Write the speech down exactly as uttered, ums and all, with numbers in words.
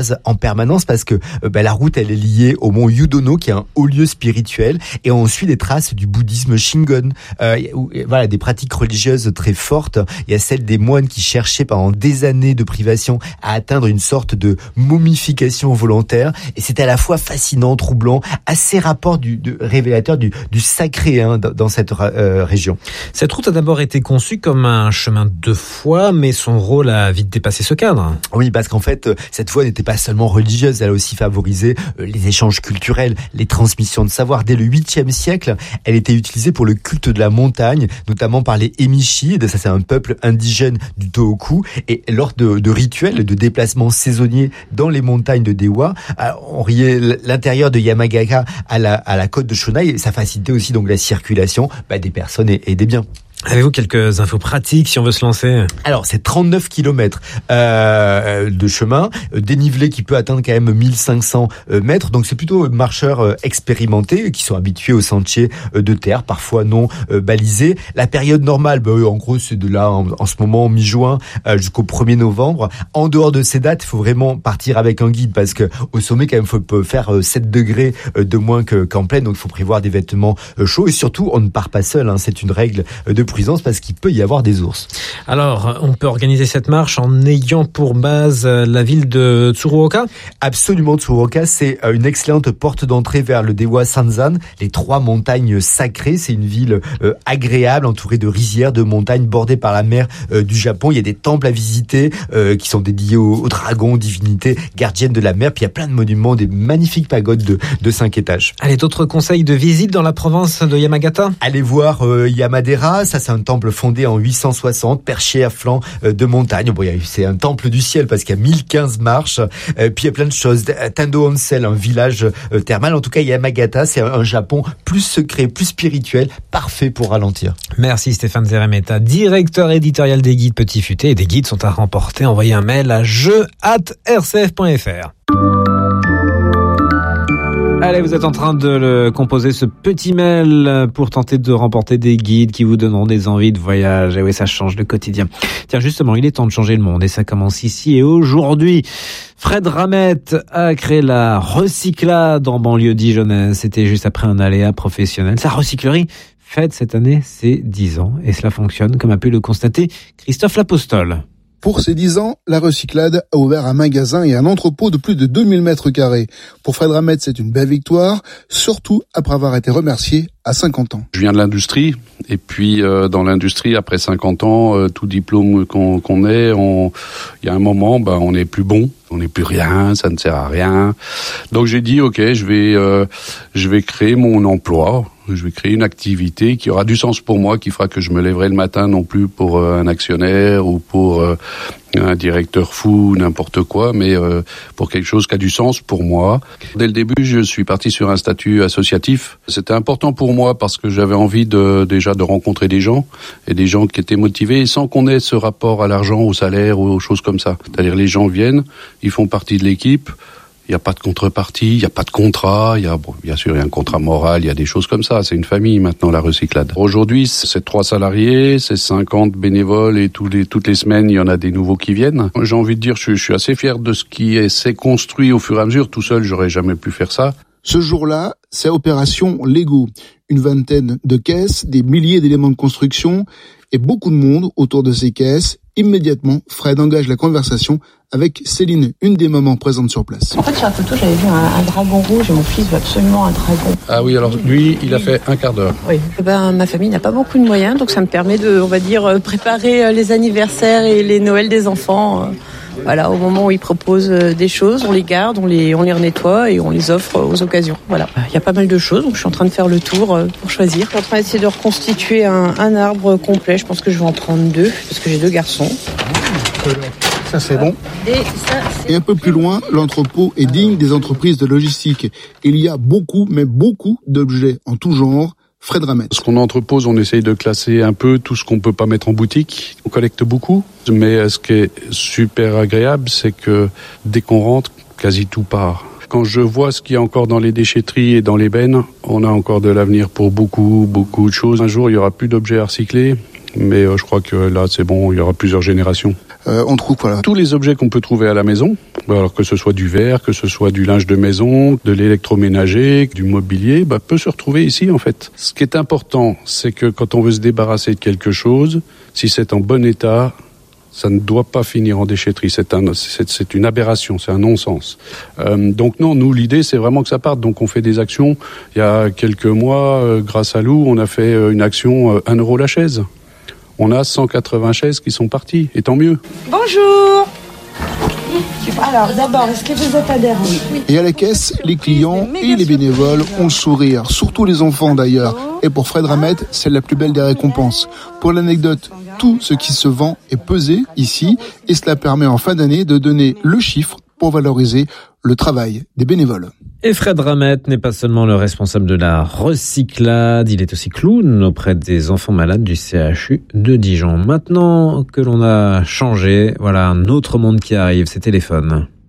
en permanence parce que euh, bah, la route elle est liée au mont Yudono qui est un haut lieu spirituel et on suit les traces du bouddhisme Shingon. Euh, où, voilà, des pratiques religieuses très fortes. Il y a celle des moines qui cherchaient pendant des années de privation à atteindre une sorte de momification volontaire et c'est à la fois fascinant, troublant, assez rapport du de, révélateur du, du sacré hein, dans, dans cette euh, région. Cette route a d'abord été conçue comme un chemin de foi, mais son rôle a vite dépassé ce cadre. Oui, parce qu'en fait, cette voie n'était pas seulement religieuse, elle a aussi favorisé les échanges culturels, les transmissions de savoir. Dès le huitième siècle, elle était utilisée pour le culte de la montagne, notamment par les Emishi, ça c'est un peuple indigène du Tohoku, et lors de, de rituels de déplacements saisonniers dans les montagnes de Dewa, on riait l'intérieur de Yamagata à la, à la côte de Shonai, ça facilitait aussi donc la circulation bah, des personnes et, et des biens. Avez-vous quelques infos pratiques si on veut se lancer ? Alors, c'est trente-neuf kilomètres euh, de chemin, euh, dénivelé qui peut atteindre quand même mille cinq cents mètres. Donc, c'est plutôt marcheurs euh, expérimentés qui sont habitués aux sentiers euh, de terre, parfois non euh, balisés. La période normale, bah, en gros, c'est de là, en, en ce moment, mi-juin euh, jusqu'au premier novembre. En dehors de ces dates, il faut vraiment partir avec un guide parce que au sommet, quand même, il faut faire euh, sept degrés euh, de moins que, qu'en plaine. Donc, il faut prévoir des vêtements euh, chauds. Et surtout, on ne part pas seul. Hein, c'est une règle euh, de prudence parce qu'il peut y avoir des ours. Alors, on peut organiser cette marche en ayant pour base la ville de Tsuruoka ? Absolument, Tsuruoka, c'est une excellente porte d'entrée vers le Dewa Sanzan, les trois montagnes sacrées. C'est une ville euh, agréable, entourée de rizières, de montagnes bordées par la mer euh, du Japon. Il y a des temples à visiter euh, qui sont dédiés aux, aux dragons, aux divinités gardiennes de la mer. Puis il y a plein de monuments, des magnifiques pagodes de, de cinq étages. Allez, d'autres conseils de visite dans la province de Yamagata ? Allez voir euh, Yamadera, ça c'est un temple fondé en huit cent soixante, perché à flanc euh, de montagne. Bon, c'est un temple du ciel parce qu'il y a mille quinze marches. Euh, puis il y a plein de choses. Tando Onsen, un village euh, thermal. En tout cas, Yamagata, c'est un, un Japon plus secret, plus spirituel, parfait pour ralentir. Merci Stéphane Zeremeta, directeur éditorial des guides Petit Futé. Et des guides sont à remporter. Envoyez un mail à jeu arobase r c f point f r. Allez, vous êtes en train de le composer, ce petit mail, pour tenter de remporter des guides qui vous donneront des envies de voyage. Et oui, ça change le quotidien. Tiens, justement, il est temps de changer le monde et ça commence ici et aujourd'hui. Fred Ramette a créé la Recyclade en banlieue dijonnaise. C'était juste après un aléa professionnel. Sa recyclerie fête cette année ses dix ans et cela fonctionne, comme a pu le constater Christophe Lapostole. Pour ses dix ans, la Recyclade a ouvert un magasin et un entrepôt de plus de deux mille mètres carrés. Pour Fred Ramette, c'est une belle victoire, surtout après avoir été remercié à cinquante ans. Je viens de l'industrie, et puis euh, dans l'industrie, après cinquante ans, euh, tout diplôme qu'on, qu'on ait, on, il y a un moment, ben, on n'est plus bon, on n'est plus rien, ça ne sert à rien. Donc j'ai dit, ok, je vais, euh, je vais créer mon emploi. Je vais créer une activité qui aura du sens pour moi, qui fera que je me lèverai le matin non plus pour euh, un actionnaire ou pour euh, un directeur fou, n'importe quoi, mais euh, pour quelque chose qui a du sens pour moi. Dès le début, je suis parti sur un statut associatif. C'était important pour moi parce que j'avais envie de déjà de rencontrer des gens et des gens qui étaient motivés sans qu'on ait ce rapport à l'argent, au salaire ou aux choses comme ça. C'est-à-dire les gens viennent, ils font partie de l'équipe. Il n'y a pas de contrepartie, il n'y a pas de contrat, il y a, bon, bien sûr, il y a un contrat moral, il y a des choses comme ça. C'est une famille maintenant, la Recyclade. Aujourd'hui, c'est trois salariés, c'est cinquante bénévoles et tous les, toutes les semaines, il y en a des nouveaux qui viennent. J'ai envie de dire, je, je suis assez fier de ce qui est, s'est construit au fur et à mesure. Tout seul, j'aurais jamais pu faire ça. Ce jour-là, c'est Opération Lego. Une vingtaine de caisses, des milliers d'éléments de construction et beaucoup de monde autour de ces caisses. Immédiatement, Fred engage la conversation avec Céline, une des mamans présentes sur place. En fait, sur la photo, j'avais vu un, un dragon rouge et mon fils veut absolument un dragon. Ah oui, alors lui, il a fait un quart d'heure. Oui. Et ben, ma famille n'a pas beaucoup de moyens, donc ça me permet de, on va dire, préparer les anniversaires et les Noëls des enfants. Voilà, au moment où ils proposent des choses, on les garde, on les, on les renettoie et on les offre aux occasions. Voilà. Il y a pas mal de choses, donc je suis en train de faire le tour pour choisir. Je suis en train d'essayer de reconstituer un, un arbre complet. Je pense que je vais en prendre deux, parce que j'ai deux garçons. Ça, c'est bon. Et, ça, c'est... Et un peu plus loin, l'entrepôt est digne des entreprises de logistique. Il y a beaucoup, mais beaucoup d'objets en tout genre. Fred Ramette. Ce qu'on entrepose, on essaye de classer un peu tout ce qu'on peut pas mettre en boutique. On collecte beaucoup, mais ce qui est super agréable, c'est que dès qu'on rentre, quasi tout part. Quand je vois ce qu'il y a encore dans les déchetteries et dans les bennes, on a encore de l'avenir pour beaucoup, beaucoup de choses. Un jour, il y aura plus d'objets à recycler, mais je crois que là, c'est bon, il y aura plusieurs générations. euh, on trouve voilà. Tous les objets qu'on peut trouver à la maison, alors que ce soit du verre, que ce soit du linge de maison, de l'électroménager, du mobilier, bah, peut se retrouver ici en fait. Ce qui est important, c'est que quand on veut se débarrasser de quelque chose, si c'est en bon état, ça ne doit pas finir en déchetterie. C'est, un, c'est, c'est une aberration, c'est un non-sens. Euh, donc non, nous, l'idée, c'est vraiment que ça parte. Donc on fait des actions. Il y a quelques mois, euh, grâce à Lou, on a fait une action euh, un euro la chaise. On a cent quatre-vingts chaises qui sont parties, et tant mieux. Bonjour. Alors d'abord, est-ce que vous êtes adhérent ? Et à la caisse, les clients et les bénévoles ont le sourire, surtout les enfants d'ailleurs. Et pour Fred Ramette, c'est la plus belle des récompenses. Pour l'anecdote, tout ce qui se vend est pesé ici et cela permet en fin d'année de donner le chiffre pour valoriser le travail des bénévoles. Et Fred Ramette n'est pas seulement le responsable de la recyclade, il est aussi clown auprès des enfants malades du C H U de Dijon. Maintenant que l'on a changé, voilà un autre monde qui arrive, c'est téléphone.